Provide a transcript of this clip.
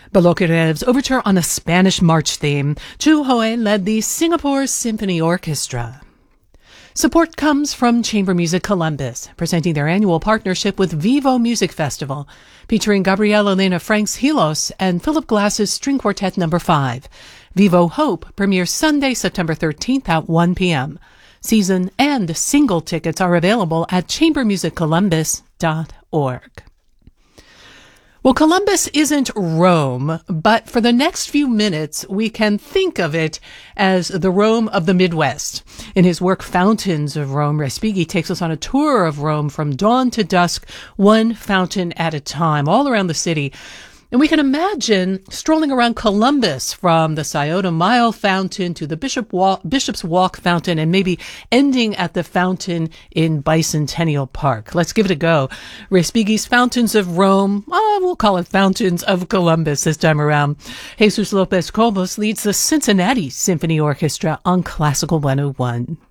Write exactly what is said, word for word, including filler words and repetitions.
Balokerev's overture on a Spanish march theme. Chu Hoe led the Singapore Symphony Orchestra. Support comes from Chamber Music Columbus, presenting their annual partnership with Vivo Music Festival, featuring Gabriela Elena Frank's Hilos and Philip Glass's String Quartet Number five. Vivo Hope premieres Sunday, September thirteenth at one p.m. Season and single tickets are available at chamber music columbus dot org. Well, Columbus isn't Rome, but for the next few minutes, we can think of it as the Rome of the Midwest. In his work, Fountains of Rome, Respighi takes us on a tour of Rome from dawn to dusk, one fountain at a time, all around the city. And we can imagine strolling around Columbus from the Scioto Mile Fountain to the Bishop Walk, Bishop's Walk Fountain and maybe ending at the fountain in Bicentennial Park. Let's give it a go. Respighi's Fountains of Rome, oh, we'll call it Fountains of Columbus this time around. Jesus Lopez Cobos leads the Cincinnati Symphony Orchestra on Classical one oh one.